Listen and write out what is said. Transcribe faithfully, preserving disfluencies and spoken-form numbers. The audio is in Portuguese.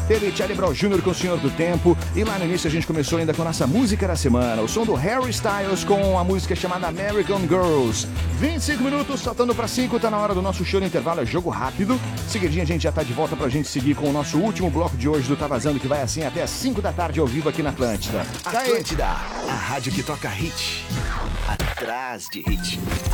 Teve Charlie Brown Júnior com o Senhor do Tempo. E lá no início a gente começou ainda com a nossa música da semana. O som do Harry Styles com a música chamada American Girls. vinte e cinco minutos, saltando para cinco, tá na hora do nosso show no intervalo, é jogo rápido. Seguidinho a gente já tá de volta pra gente seguir com o nosso último bloco de hoje do Tá Vazando, que vai assim até as cinco da tarde ao vivo aqui na Atlântida. Atlântida, a rádio que toca hit, atrás de hit.